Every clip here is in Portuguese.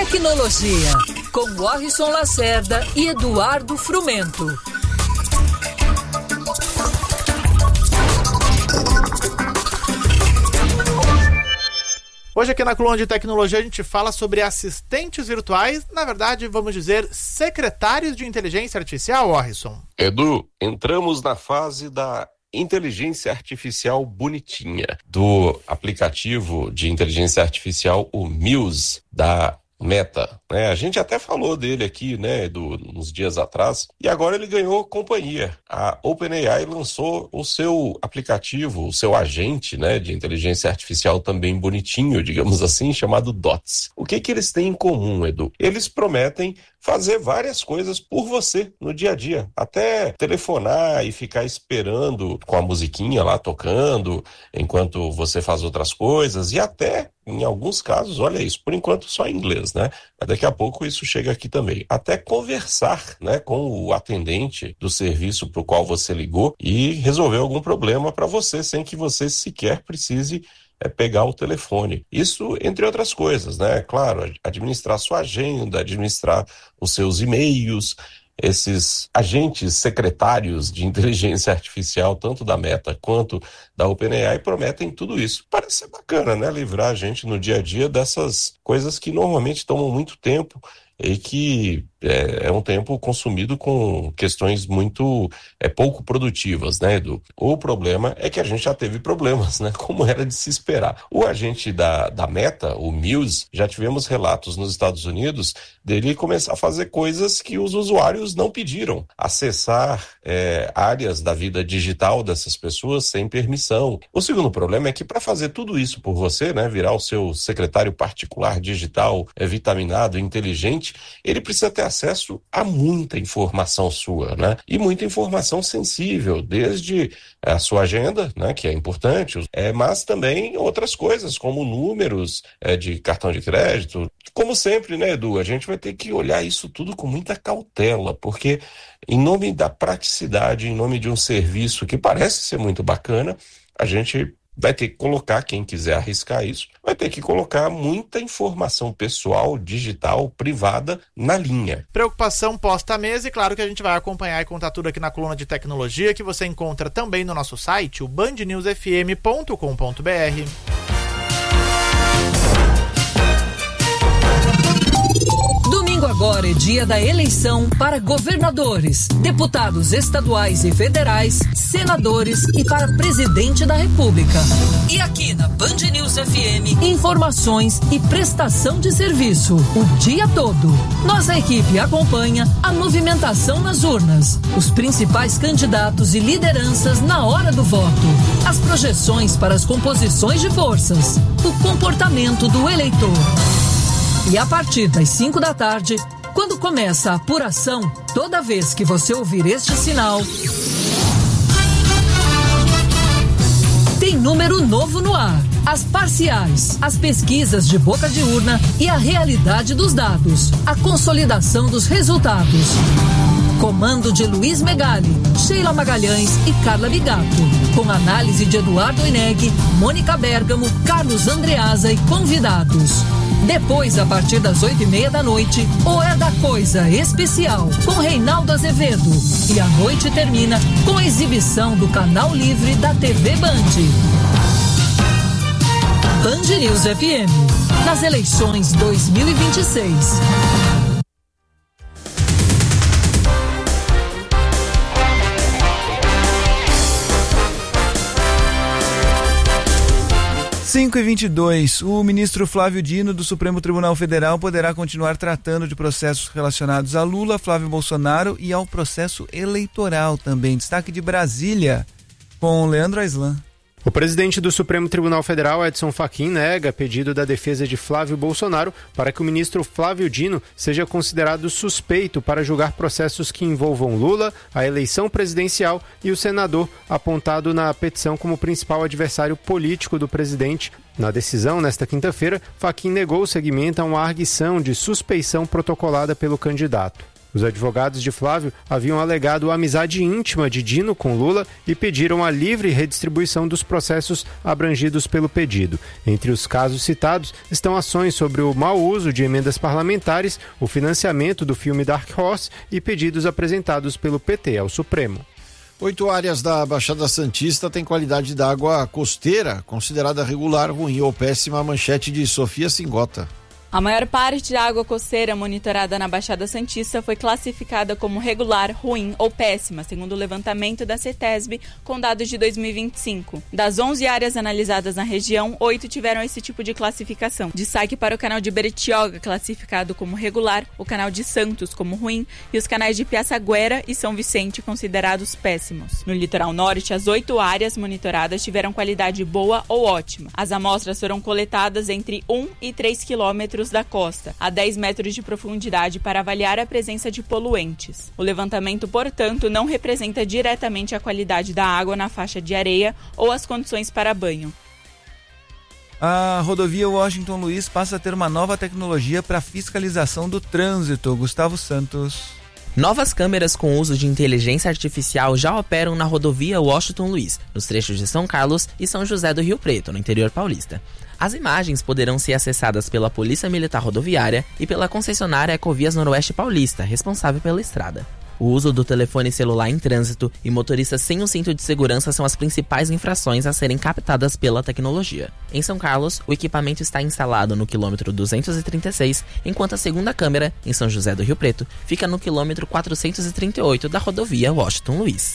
Tecnologia, com Warrison Lacerda e Eduardo Frumento. Hoje aqui na coluna de tecnologia a gente fala sobre assistentes virtuais, na verdade vamos dizer secretários de inteligência artificial, Warrison. Edu, entramos na fase da inteligência artificial bonitinha, do aplicativo de inteligência artificial, o Muse, da Meta, né? A gente até falou dele aqui, né, uns dias atrás, e agora ele ganhou companhia. A OpenAI lançou o seu aplicativo, o seu agente, né, de inteligência artificial também bonitinho, digamos assim, chamado Dots. O que eles têm em comum, Edu? Eles prometem fazer várias coisas por você no dia a dia, até telefonar e ficar esperando com a musiquinha lá tocando, enquanto você faz outras coisas, e até, em alguns casos, olha isso, por enquanto só em inglês, né? Mas daqui a pouco isso chega aqui também. Até conversar, né, com o atendente do serviço para o qual você ligou e resolver algum problema para você, sem que você sequer precise pegar o telefone. Isso, entre outras coisas, né? Claro, administrar sua agenda, administrar os seus e-mails. Esses agentes secretários de inteligência artificial, tanto da Meta quanto da OpenAI, prometem tudo isso. Parece ser bacana, né? Livrar a gente no dia a dia dessas coisas que normalmente tomam muito tempo e que é um tempo consumido com questões muito pouco produtivas, né, Edu? O problema é que a gente já teve problemas, né, como era de se esperar. O agente da Meta, o Muse, já tivemos relatos nos Estados Unidos dele começar a fazer coisas que os usuários não pediram. Acessar áreas da vida digital dessas pessoas sem permissão. O segundo problema é que para fazer tudo isso por você, né, virar o seu secretário particular digital vitaminado, inteligente, ele precisa ter acesso a muita informação sua, né? E muita informação sensível, desde a sua agenda, né, que é importante, mas também outras coisas, como números de cartão de crédito. Como sempre, né, Edu, a gente vai ter que olhar isso tudo com muita cautela, porque em nome da praticidade, em nome de um serviço que parece ser muito bacana, a gente vai ter que colocar, quem quiser arriscar isso, vai ter que colocar muita informação pessoal, digital, privada, na linha. Preocupação posta à mesa, e claro que a gente vai acompanhar e contar tudo aqui na coluna de tecnologia, que você encontra também no nosso site, o bandnewsfm.com.br. Domingo agora é dia da eleição para governadores, deputados estaduais e federais, senadores e para presidente da República. E aqui na Band News FM, informações e prestação de serviço o dia todo. Nossa equipe acompanha a movimentação nas urnas, os principais candidatos e lideranças na hora do voto, as projeções para as composições de forças, o comportamento do eleitor. E a partir das 5 da tarde, quando começa a apuração, toda vez que você ouvir este sinal, tem número novo no ar. As parciais, as pesquisas de boca de urna e a realidade dos dados, a consolidação dos resultados. Comando de Luiz Megali, Sheila Magalhães e Carla Bigato. Com análise de Eduardo Ineg, Mônica Bergamo, Carlos Andreasa e convidados. Depois, a partir das 8h30 da noite, o É da Coisa Especial, com Reinaldo Azevedo. E a noite termina com a exibição do canal livre da TV Band. Band News FM, nas eleições 2026. Às 5h22, o ministro Flávio Dino, do Supremo Tribunal Federal, poderá continuar tratando de processos relacionados a Lula, Flávio Bolsonaro e ao processo eleitoral também. Destaque de Brasília, com Leandro Aislan. O presidente do Supremo Tribunal Federal, Edson Fachin, nega pedido da defesa de Flávio Bolsonaro para que o ministro Flávio Dino seja considerado suspeito para julgar processos que envolvam Lula, a eleição presidencial e o senador apontado na petição como principal adversário político do presidente. Na decisão, nesta quinta-feira, Fachin negou o seguimento a uma arguição de suspeição protocolada pelo candidato. Os advogados de Flávio haviam alegado a amizade íntima de Dino com Lula e pediram a livre redistribuição dos processos abrangidos pelo pedido. Entre os casos citados estão ações sobre o mau uso de emendas parlamentares, o financiamento do filme Dark Horse e pedidos apresentados pelo PT ao Supremo. 8 áreas da Baixada Santista têm qualidade da água costeira, considerada regular, ruim ou péssima, a manchete de Sofia Singota. A maior parte da água costeira monitorada na Baixada Santista foi classificada como regular, ruim ou péssima, segundo o levantamento da CETESB, com dados de 2025. Das 11 áreas analisadas na região, 8 tiveram esse tipo de classificação. Destaque para o canal de Bertioga, classificado como regular, o canal de Santos como ruim e os canais de Piaçaguera e São Vicente considerados péssimos. No litoral norte, as 8 áreas monitoradas tiveram qualidade boa ou ótima. As amostras foram coletadas entre 1 e 3 quilômetros da costa, a 10 metros de profundidade, para avaliar a presença de poluentes. O levantamento, portanto, não representa diretamente a qualidade da água na faixa de areia ou as condições para banho. A rodovia Washington Luiz passa a ter uma nova tecnologia para fiscalização do trânsito. Gustavo Santos. Novas câmeras com uso de inteligência artificial já operam na rodovia Washington Luiz, nos trechos de São Carlos e São José do Rio Preto, no interior paulista. As imagens poderão ser acessadas pela Polícia Militar Rodoviária e pela concessionária Ecovias Noroeste Paulista, responsável pela estrada. O uso do telefone celular em trânsito e motoristas sem o cinto de segurança são as principais infrações a serem captadas pela tecnologia. Em São Carlos, o equipamento está instalado no quilômetro 236, enquanto a segunda câmera, em São José do Rio Preto, fica no quilômetro 438 da rodovia Washington Luiz.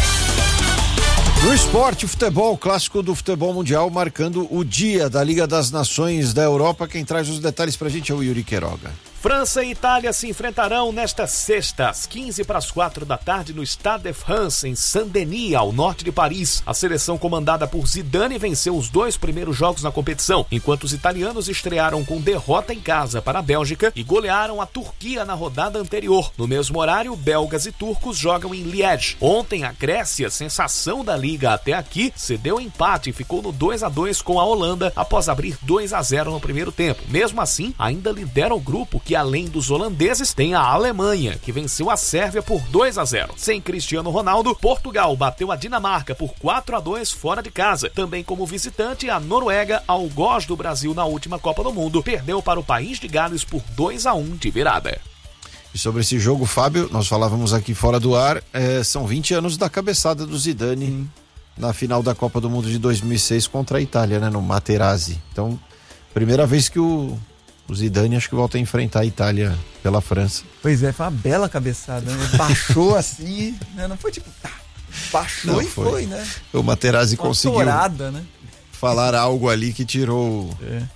No esporte, futebol, clássico do futebol mundial, marcando o dia da Liga das Nações da Europa. Quem traz os detalhes pra gente é o Yuri Queiroga. França e Itália se enfrentarão nesta sexta, às 15:15 da tarde, no Stade de France, em Saint-Denis, ao norte de Paris. A seleção comandada por Zidane venceu os 2 primeiros jogos na competição, enquanto os italianos estrearam com derrota em casa para a Bélgica e golearam a Turquia na rodada anterior. No mesmo horário, belgas e turcos jogam em Liège. Ontem, a Grécia, sensação da liga até aqui, cedeu empate e ficou no 2-2 com a Holanda após abrir 2-0 no primeiro tempo. Mesmo assim, ainda lidera o grupo, que além dos holandeses tem a Alemanha, que venceu a Sérvia por 2-0. Sem Cristiano Ronaldo, Portugal bateu a Dinamarca por 4-2 fora de casa. Também como visitante, a Noruega, algoz do Brasil na última Copa do Mundo, perdeu para o País de Gales por 2-1 de virada. E sobre esse jogo, Fábio, nós falávamos aqui fora do ar, são 20 anos da cabeçada do Zidane na final da Copa do Mundo de 2006 contra a Itália, né, no Materazzi. Então, primeira vez que o Zidane acho que volta a enfrentar a Itália pela França. Pois é, foi uma bela cabeçada, né? Baixou assim, né? Não foi tipo, baixou. Não, foi, né? O Materazzi conseguiu tourada, né? falar algo ali que tirou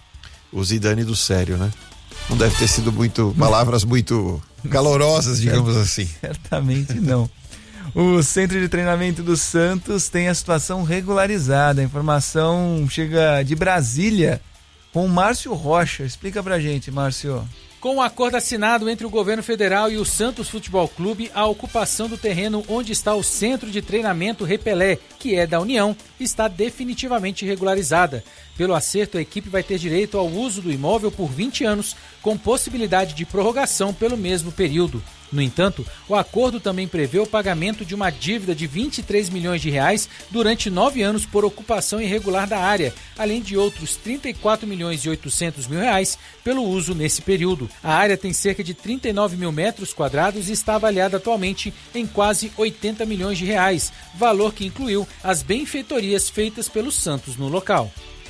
o Zidane do sério, né? Não deve ter sido palavras muito calorosas, digamos assim. Certamente não. O Centro de Treinamento do Santos tem a situação regularizada. A informação chega de Brasília com o Márcio Rocha. Explica pra gente, Márcio. Com o acordo assinado entre o governo federal e o Santos Futebol Clube, a ocupação do terreno onde está o Centro de Treinamento Repelé, que é da União, está definitivamente regularizada. Pelo acerto, a equipe vai ter direito ao uso do imóvel por 20 anos, com possibilidade de prorrogação pelo mesmo período. No entanto, o acordo também prevê o pagamento de uma dívida de R$23 milhões durante 9 anos por ocupação irregular da área, além de outros R$34 milhões e 800 mil pelo uso nesse período. A área tem cerca de 39 mil metros quadrados e está avaliada atualmente em quase R$80 milhões, valor que incluiu as benfeitorias feitas pelo Santos no local.